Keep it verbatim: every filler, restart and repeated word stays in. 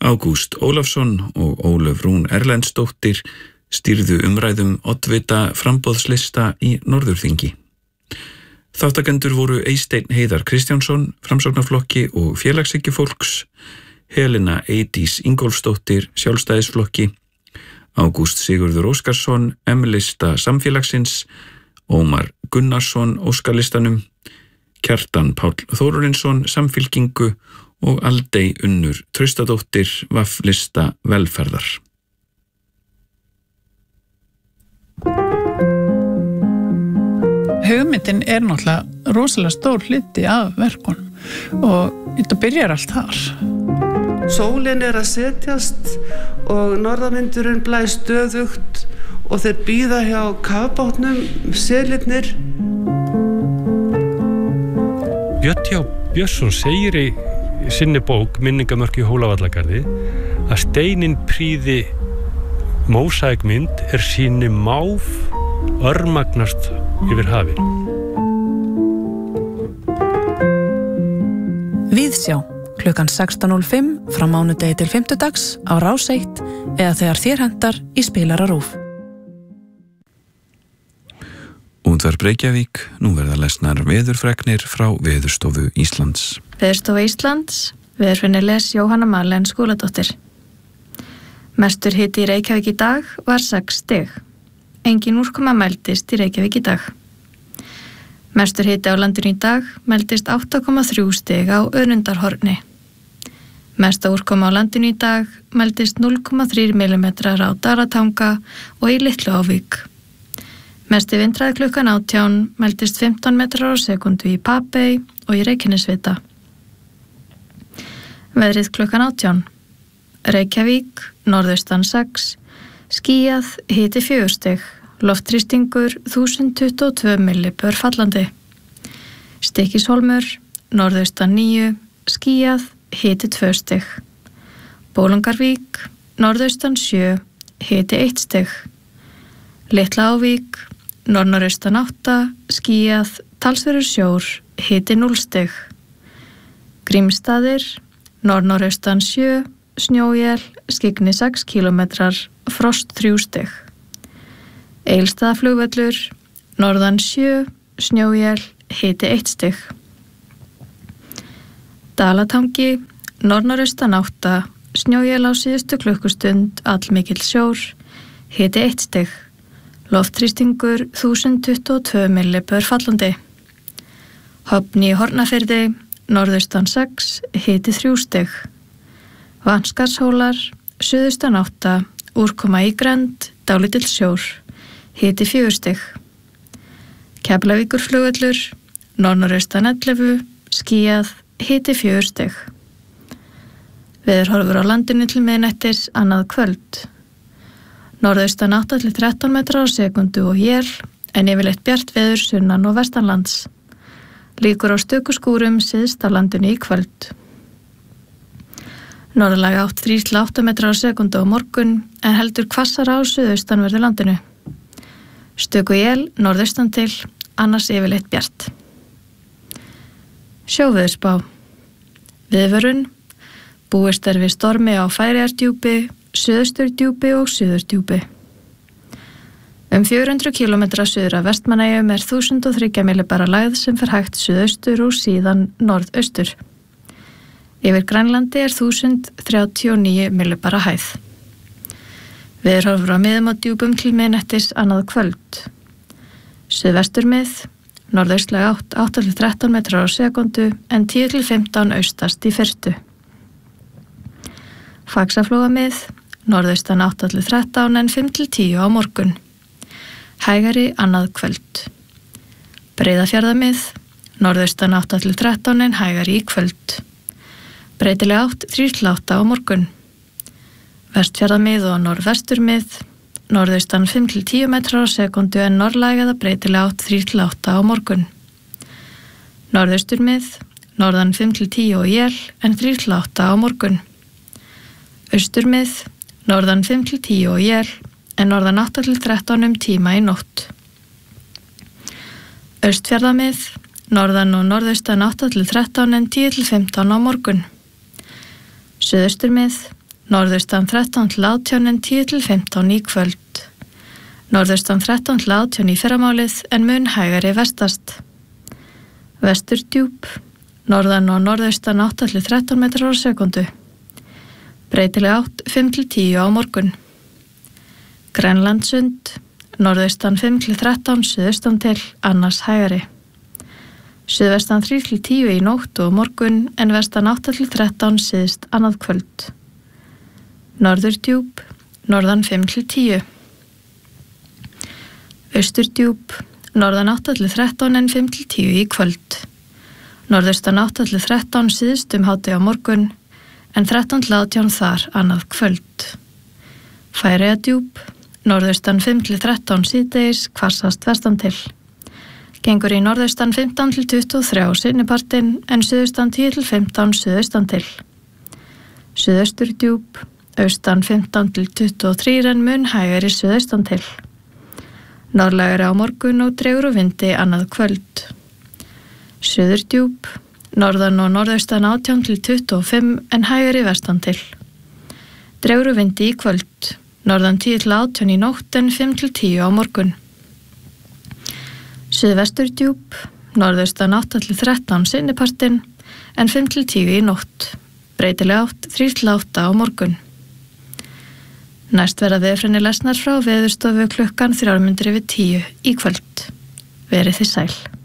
Ágúst Ólafsson og Ólöf Rún Erlendsdóttir stýrðu umræðum oddvita framboðslista í Norðurþingi. Þáttakendur voru Eysteinn Heiðar Kristjánsson, Framsóknarflokki og Félagshyggjufólks, Helena Eydís Ingólfsdóttir, Sjálfstæðisflokki, Ágúst Sigurður Óskarsson, M-lista Samfélagsins, Ómar Gunnarsson, Óskalistanum, Kjartan Páll Þórarinsson, Samfylkingu og Aldey Unnur Traustadóttir, V-lista Velferðar. Hugmyndin er náttúrulega rosalega stór hluti af verkunum og þetta byrjar allt þar. Sólin er að setjast og norðanvindurinn blæs stöðugt og þeir bíða hjá kafbátnum, selirnir. Björn J. Björnsson segir í sinni bók Minningamörk í Hólavallagarði að steinin prýði mósaíkmynd er síni máf örmagnast yfir hafinu. Víðsjá, klukkan sextán núll fimm frá mánudegi til fimmtudags á Rás eitt eða þegar þér hentar í spilara RÚV. Útvarp Reykjavík, nú verða lesnar veðurfregnir frá Veðurstofu Íslands. Veðurstofa Íslands, veðurfræðinni les Jóhanna Marlén Skúladóttir. Mestur hiti í Reykjavík í dag var sex stig. Engin úrkoma mældist í Reykjavík í dag. Mestur hiti á landinu í dag mældist átta komma þrjú stig á Önundarhorni. Mesta úrkoma á landinu í dag mældist núll komma þrír millimetrar á Dalatanga og í Litlu-Ávík. Mesti vindhraði klukkan átján mældist fimmtán metrar á sekundu í Papey og í Reykjanesvita. Veðrið klukkan átján. Reykjavík, norðaustan sex, skýjað, hiti fjögur stig, loftþrýstingur þúsund tuttugu og tvö millibör fallandi. Stykkishólmur, norðaustan níu, skýjað, hiti tvö stig. Bolungarvík, norðaustan sjö, hiti eitt stig. Litla-Ávík, norðnoraustan átta, skýjað, talsverður sjór, hiti núll stig. Grímsstaðir, norðnoraustan sjö, snjóél, skyggni sex kílómetrar, frost þrjú stig. Egilsstaðaflugvöllur, norðan sjö, snjóél, hiti eitt stig. Dalatangi, norðnoraustan átta, snjóél á síðustu klukkustund, allmikill sjór, hiti eitt stig. Loftþrýstingur þúsund tuttugu og tvö millibör fallandi. Höfn í Hornafirði, norðaustan sex, hiti þrjú stig. Vanskarshólar, suðaustan átta, úrkoma í Grend, dálítill sjór, hiti fjögur stig. Keflavíkurflugvöllur, norðnoraustan ellefu, skýjað, hiti fjögur stig. Veðurhorfur á landinu til miðnættis annað kvöld. Norðaustan átta til þrettán metrar á sekundu og él, en yfirleitt bjart veður sunnan og vestanlands. Líkur á stöku skúrum syðst á landinu í kvöld. Norðlæg átt þrír til átta metrar á sekundu á morgun, en heldur hvassara á suðaustanverðu landinu. Stöku él, norðaustan til, annars yfirleitt bjart. Sjóveðurspá. Viðvörun. Búist er við stormi á Færeyjardjúpi, Suðausturdjúpi og Suðurdjúpi. Um fjögur hundruð kílómetra suður af Vestmannaeyjum er þúsund og þriggja millibara lægð sem fer hægt suðaustur og síðan norðaustur. Yfir Grænlandi er þúsund þrjátíu og níu millibara hæð. Veðurhorfur á miðum á djúpum til miðnættis annað kvöld. Suðvestur mið, norðaustlæg átt átta til þrettán metrar á sekundu en tíu til fimmtán austast í fyrstu. Faxaflóa mið, norðaustan átta til þrettán en fimm til tíu á morgun. Hægari annað kvöld. Breiðafjarðamið, norðaustan átta til þrettán en hægari í kvöld. Breytileg átt þrír til átta á morgun. Vestfjarðamið og norðvesturmið, norðaustan fimm til tíu metrar á sekundu en norðlæg eða breytileg átt þrír til átta á morgun. Norðausturmið, norðan fimm til tíu og él en þrír til átta á morgun. Austurmið, norðan fimm til tíu og él, en norðan átta til þrettán um tíma í nótt. Austfjarðamið, norðan og norðaustan átta til þrettán en tíu til fimmtán á morgun. Suðausturmið, Norðaustan þrettán til átján en tíu til fimmtán í kvöld. Norðaustan þrettán til átján í fyrramálið en mun hægari vestast. Vesturdjúp, norðan og norðaustan átta til þrettán metrar á sekundu. Breytileg átt fimm til tíu á morgun. Grænlandssund, norðaustan fimm til þrettán, suðaustan til, annars hægari. Suðvestan þrjú til tíu í nótt og morgun en vestan átta til þrettán síðst annað kvöld. Norðurdjúp, norðan fimm til tíu. Austurdjúp, norðan átta til þrettán en fimm til tíu í kvöld. Norðaustan átta til þrettán síðst um hádegi á morgun en þrettán til átján þar annað kvöld. Færeyjadjúp, norðaustan fimm til þrettán síðdegis, hvassast vestan til. Gengur í norðaustan fimmtán til tuttugu og þrjú seinnipartinn en suðaustan tíu til fimmtán suðaustan til. Suðausturdjúp, austan fimmtán til tuttugu og þrjú en mun hægari suðaustan til. Norðlægari á morgun og dregur úr vindi annað kvöld. Suðurdjúp, norðan og norðaustan átján til tuttugu og fimm en hægari vestan til. Dregur úr vindi í kvöld, norðan tíu til átján í nótt en fimm til tíu á morgun. Suðvesturdjúp, norðaustan átta til þrettán seinnipartinn en fimm til tíu í nótt. Breytileg átt þrjú til átta á morgun. Næst verða veðurfræðinni lesnar frá Veðurstofu klukkan þrjár mínútur yfir tíu í kvöld. Verið þið sæl.